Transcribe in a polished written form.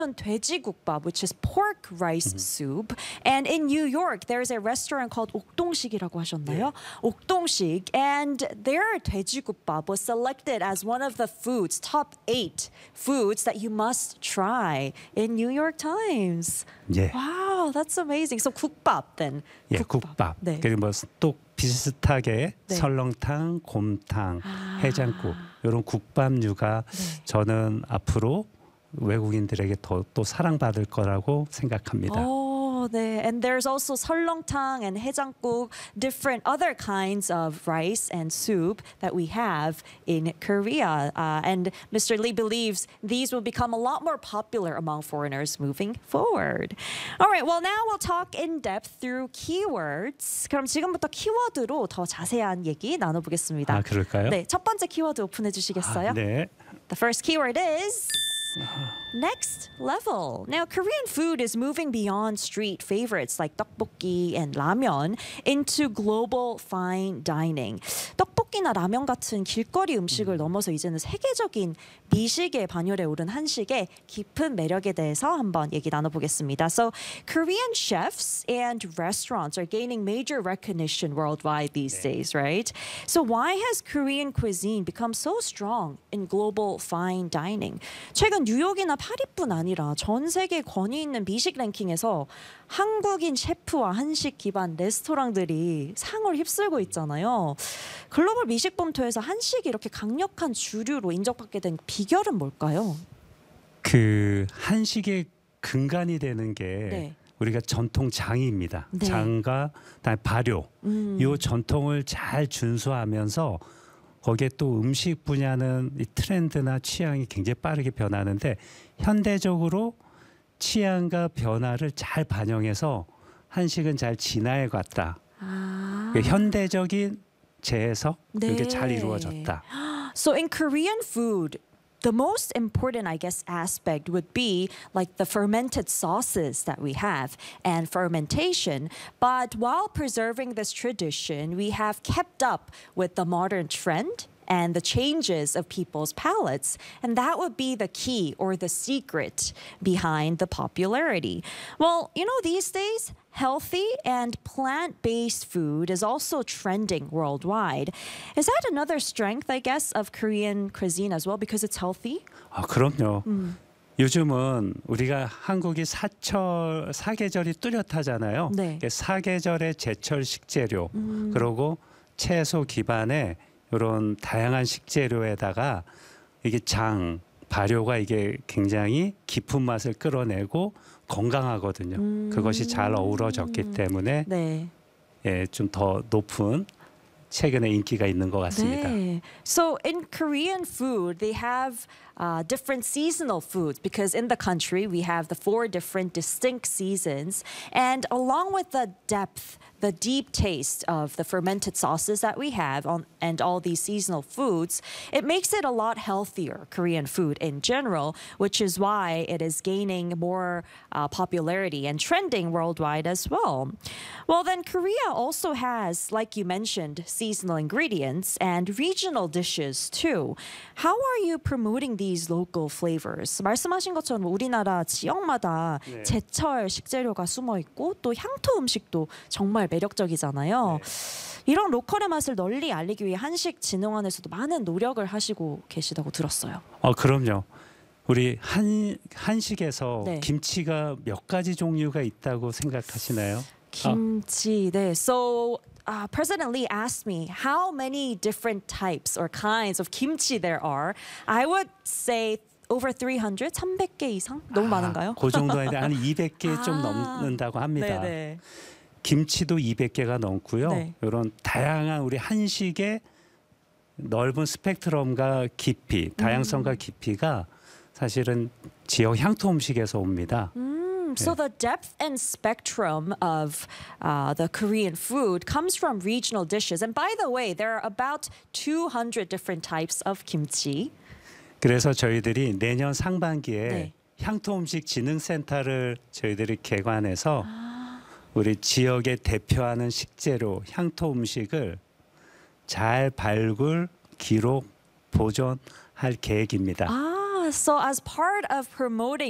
돼지국밥, which is pork rice soup. And in New York, there's a restaurant called 옥동식이라고 하셨나요? 옥동식. And their 돼지국밥 was selected as one of the foods, top 8 foods that you must try in New York Times. 예. Wow, that's amazing. So 국밥 then. 예, 국밥. 네. 그리고 뭐 또 비슷하게 네. 설렁탕, 곰탕, 해장국 이런 국밥류가 저는 앞으로 외국인들에게 더 또 사랑받을 거라고 생각합니다. 네. And there's also 설렁탕 and 해장국, different other kinds of rice and soup that we have in Korea. And Mr. Lee believes these will become a lot more popular among foreigners moving forward. All right. Well, now we'll talk in depth through keywords. 그럼 지금부터 키워드로 더 자세한 얘기 나눠보겠습니다. 아, 그럴까요? 네. 첫 번째 키워드 오픈해 주시겠어요? 네. The first keyword is next level. Now, Korean food is moving beyond street favorites like 떡볶이 and 라면 into global fine dining. 떡볶이나 라면 같은 길거리 음식을 넘어서 이제는 세계적인 미식의 반열에 오른 한식의 깊은 매력에 대해서 한번 얘기 나눠보겠습니다. So, Korean chefs and restaurants are gaining major recognition worldwide these days, right? So, why has Korean cuisine become so strong in global fine dining? 최근 뉴욕이나 파리뿐 아니라 전 세계 권위 있는 미식 랭킹에서 한국인 셰프와 한식 기반 레스토랑들이 상을 휩쓸고 있잖아요. 글로벌 미식 본토에서 한식이 이렇게 강력한 주류로 인정받게 된 비결은 뭘까요? 그 한식의 근간이 되는 게 우리가 전통 장입니다. 네. 장과 그다음에 발효. 이 전통을 잘 준수하면서 거기에 또 음식 분야는 이 트렌드나 취향이 굉장히 빠르게 변하는데 현대적으로 취향과 변화를 잘 반영해서 한식은 잘 진화해 갔다. 현대적인 재해석 이게 잘 이루어졌다. So in Korean food, the most important, I guess, aspect would be like the fermented sauces that we have and fermentation. But while preserving this tradition, we have kept up with the modern trend and the changes of people's palates. And that would be the key or the secret behind the popularity. Well, you know, these days, healthy and plant-based food is also trending worldwide. Is that another strength, I guess, of Korean cuisine as well because it's healthy? 아, 그럼요. 요즘은 우리가 한국이 사계절이 뚜렷하잖아요. 네. 사계절의 제철 식재료 그리고 채소 기반의 이런 다양한 식재료에다가 이게 발효가 이게 굉장히 깊은 맛을 끌어내고 건강하거든요. 그것이 잘 어우러졌기 때문에 예, 좀 더 높은 최근에 인기가 있는 것 같습니다. 네. So in Korean food, they have different seasonal foods because in the country we have the 4 different distinct seasons, and along with the depth, the deep taste of the fermented sauces that we have and all these seasonal foods, it makes it a lot healthier, Korean food in general, which is why it is gaining more popularity and trending worldwide as well. Well, then Korea also has, like you mentioned, seasonal ingredients and regional dishes too. How are you promoting these local flavors? 말씀하신 것처럼 우리나라 지역마다 제철 식재료가 숨어 있고 또 향토 음식도 정말 매력적이잖아요. 이런 로컬의 맛을 널리 알리기 위해 한식진흥원에서도 많은 노력을 하시고 계시다고 들었어요. 그럼요. 우리 한식에서 김치가 몇 가지 종류가 있다고 생각하시나요? 김치, 네. So President Lee asked me how many different types or kinds of kimchi there are. I would say over 300, 300개 이상? 너무 많은가요? 그 정도 아닌데 한 200개 좀 넘는다고 합니다. 김치도 200개가 넘고요. 이런 다양한 우리 한식의 넓은 스펙트럼과 깊이, 다양성과 깊이가 사실은 지역 향토 음식에서 옵니다. So the depth and spectrum of the Korean food comes from regional dishes. And by the way, there are about 200 different types of kimchi. 그래서 저희들이 내년 상반기에 향토 음식 진흥센터를 저희들이 개관해서 우리 지역에 대표하는 식재료, 향토 음식을 잘 발굴, 기록, 보존할 계획입니다. So as part of promoting